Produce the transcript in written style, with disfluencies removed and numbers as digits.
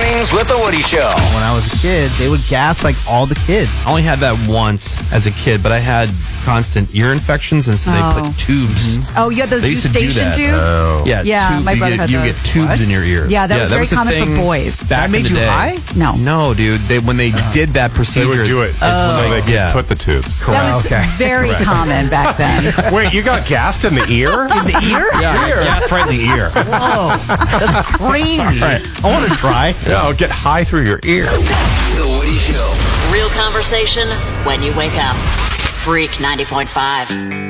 Mornings with the Woody Show. When I was a kid, they would gas like all the kids. I only had that once as a kid, but I had constant ear infections, and so they put tubes. Oh, yeah, those They used to do eustachian that. tubes? Oh. Yeah, my brother had you those. get tubes in your ears. Yeah, that was very a common for thing boys. Back That made in the you day. high? No. dude. When they did that They procedure, would do it so they could put the tubes. That was very common back then. Wait, you got gassed in the ear? In the ear? Yeah, I got gassed right in the ear. Whoa, that's crazy. Right. I want to try. Yeah, I'll get high through your ear. The Woody Show. Real conversation when you wake up. Freak 90.5.